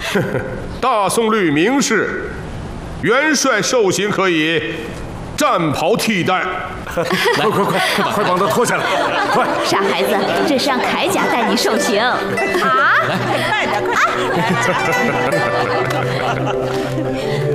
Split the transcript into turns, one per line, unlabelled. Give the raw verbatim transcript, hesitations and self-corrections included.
大宋律明示，元帅受刑可以战袍替代。
快快快，快把他脱下来！快！
傻孩子，这是让铠甲带你受刑啊！
快点，快点！